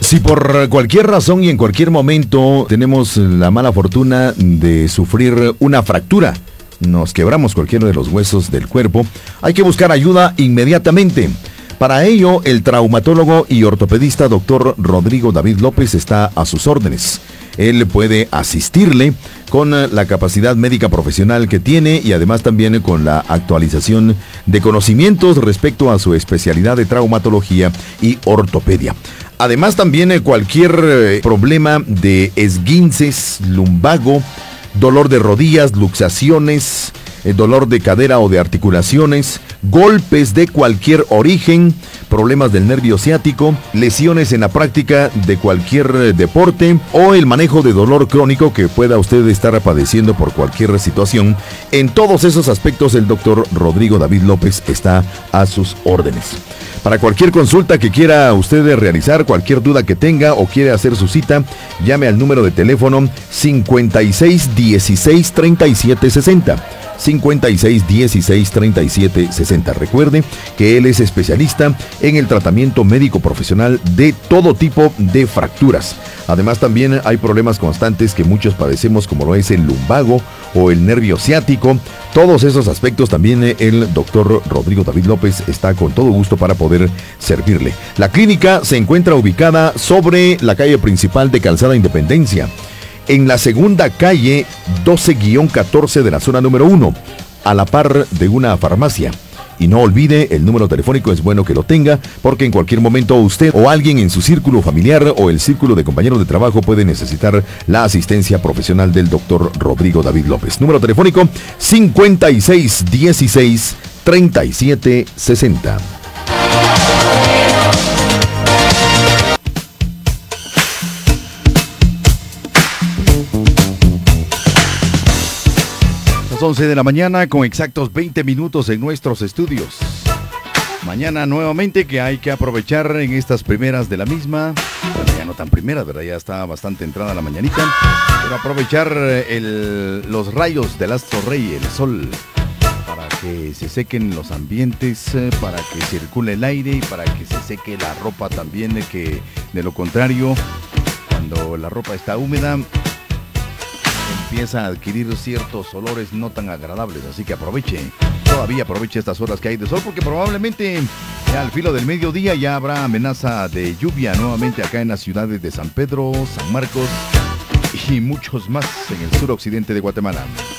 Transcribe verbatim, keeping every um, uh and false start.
Si por cualquier razón y en cualquier momento tenemos la mala fortuna de sufrir una fractura, nos quebramos cualquiera de los huesos del cuerpo, hay que buscar ayuda inmediatamente. Para ello, el traumatólogo y ortopedista doctor Rodrigo David López está a sus órdenes. Él puede asistirle con la capacidad médica profesional que tiene y además también con la actualización de conocimientos respecto a su especialidad de traumatología y ortopedia. Además también cualquier problema de esguinces, lumbago, dolor de rodillas, luxaciones, dolor de cadera o de articulaciones, golpes de cualquier origen, problemas del nervio ciático, lesiones en la práctica de cualquier deporte o el manejo de dolor crónico que pueda usted estar padeciendo por cualquier situación. En todos esos aspectos el doctor Rodrigo David López está a sus órdenes. Para cualquier consulta que quiera usted realizar, cualquier duda que tenga o quiere hacer su cita, llame al número de teléfono cincuenta y seis dieciséis treinta y siete sesenta. cincuenta y seis dieciséis treinta y siete sesenta. Recuerde que él es especialista en el tratamiento médico profesional de todo tipo de fracturas. Además también hay problemas constantes que muchos padecemos, como lo es el lumbago o el nervio ciático. Todos esos aspectos también el doctor Rodrigo David López está con todo gusto para poder servirle. La clínica se encuentra ubicada sobre la calle principal de Calzada Independencia, en la segunda calle doce catorce de la zona número uno, a la par de una farmacia. Y no olvide, el número telefónico es bueno que lo tenga, porque en cualquier momento usted o alguien en su círculo familiar o el círculo de compañeros de trabajo puede necesitar la asistencia profesional del doctor Rodrigo David López. Número telefónico cincuenta y seis dieciséis treinta y siete sesenta. once de la mañana con exactos veinte minutos en nuestros estudios. Mañana nuevamente que hay que aprovechar en estas primeras de la misma. Bueno, ya no tan primeras, ¿verdad? Ya está bastante entrada la mañanita. Pero aprovechar el, los rayos del astro rey, el sol, para que se sequen los ambientes, para que circule el aire y para que se seque la ropa también, que de lo contrario, cuando la ropa está húmeda, empieza a adquirir ciertos olores no tan agradables, así que aproveche, todavía aproveche estas horas que hay de sol, porque probablemente ya al filo del mediodía ya habrá amenaza de lluvia nuevamente acá en las ciudades de San Pedro, San Marcos y muchos más en el suroccidente de Guatemala.